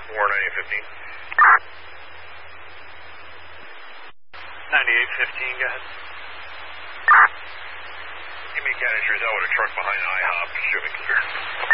War 9815. 9815, go ahead. Give me a cat entry, that with a truck behind IHOP, should be clear.